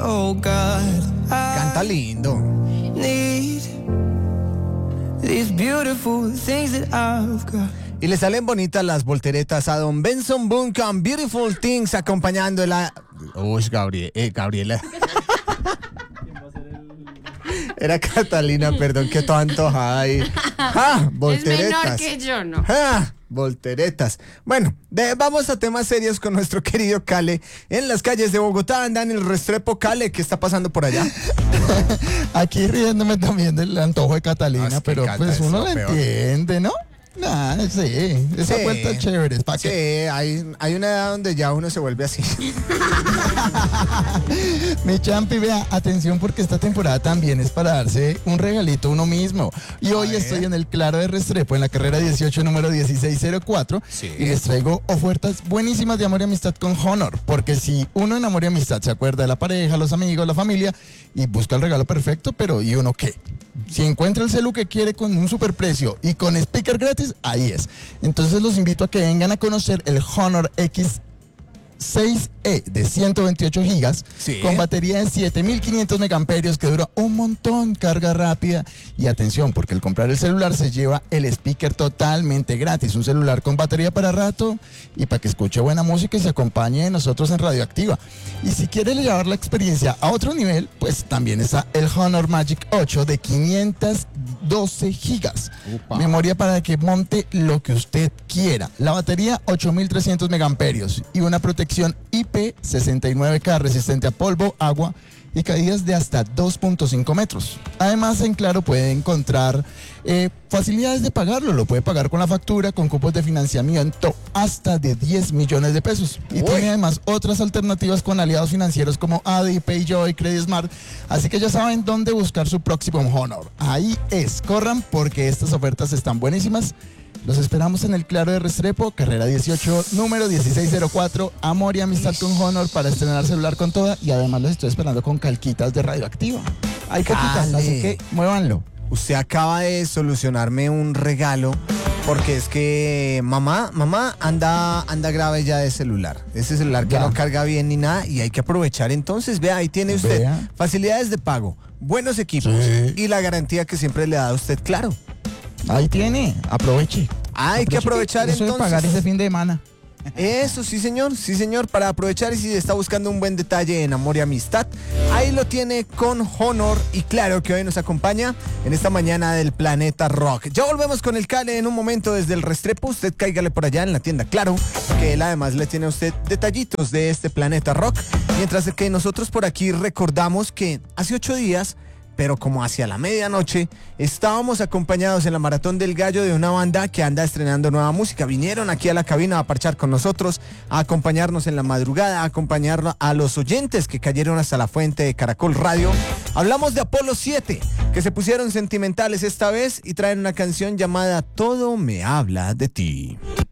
Oh God, Canta lindo. need these beautiful things that I've got. Y le salen bonitas las volteretas a don Benson Boone con Beautiful Things acompañando la... Uy, Gabriela. Era Catalina, perdón, que toda antojada ahí. ¡Ah! Volteretas. Es menor que yo, ¿no? ¡Ah! Volteretas. Bueno, vamos a temas serios con nuestro querido Cale. En las calles de Bogotá andan el Restrepo. Cale, ¿qué está pasando por allá? Aquí riéndome también del antojo de Catalina, Es que pero Cata pues es uno lo la peor. entiende, ¿no? Nah, sí, esa Sí. vuelta es chévere, ¿para Sí, qué? hay una edad donde ya uno se vuelve así. Mi champi, vea, atención porque esta temporada también es para darse un regalito a uno mismo. Y hoy estoy en el Claro de Restrepo, en la carrera 18, número 1604. Sí. Y les traigo ofertas buenísimas de amor y amistad con Honor. Porque si uno en amor y amistad se acuerda de la pareja, los amigos, la familia, y busca el regalo perfecto, pero ¿y uno qué? Si encuentra el celu que quiere con un superprecio y con speaker gratis, ahí es. Entonces los invito a que vengan a conocer el Honor X6E de 128 gigas Sí. con batería de 7500 megamperios que dura un montón, carga rápida. Y atención, porque al comprar el celular se lleva el speaker totalmente gratis. Un celular con batería para rato y para que escuche buena música y se acompañe de nosotros en Radioactiva. Y si quiere llevar la experiencia a otro nivel, pues también está el Honor Magic 8 de 512 gigas. Upa. Memoria para que monte lo que usted quiera. La batería 8300 megamperios y una protección IP69K resistente a polvo, agua y caídas de hasta 2.5 metros. Además, en Claro puede encontrar facilidades de pagarlo. Lo puede pagar con la factura, con cupos de financiamiento hasta de 10 millones de pesos. Y Uy. tiene además otras alternativas con aliados financieros como ADI, PayJoy, Credit Smart. Así que ya saben dónde buscar su próximo Honor. Ahí es, corran porque estas ofertas están buenísimas. Los esperamos en el Claro de Restrepo, carrera 18, número 1604, amor y amistad con Honor para estrenar celular con toda. Y además los estoy esperando con calquitas de Radioactiva. Hay poquitas, Cale. así que muévanlo. Usted acaba de solucionarme un regalo porque es que mamá anda grave ya de celular. Ese celular que Ya. no carga bien ni nada y hay que aprovechar. Entonces, vea, ahí tiene usted Vea. facilidades de pago, buenos equipos Sí. y la garantía que siempre le da a usted, Claro. Ahí tiene, aproveche. Hay que aprovechar eso de entonces. pagar ese fin de semana. Eso, sí señor, para aprovechar y si está buscando un buen detalle en amor y amistad, ahí lo tiene con Honor y Claro que hoy nos acompaña en esta mañana del Planeta Rock. Ya volvemos con el Cale en un momento desde el Restrepo, usted cáigale por allá en la tienda Claro, que él además le tiene a usted detallitos de este Planeta Rock, mientras que nosotros por aquí recordamos que hace 8 días, pero como hacia la medianoche, estábamos acompañados en la Maratón del Gallo de una banda que anda estrenando nueva música. Vinieron aquí a la cabina a parchar con nosotros, a acompañarnos en la madrugada, a acompañar a los oyentes que cayeron hasta la fuente de Caracol Radio. Hablamos de Apolo 7, que se pusieron sentimentales esta vez y traen una canción llamada Todo me habla de ti.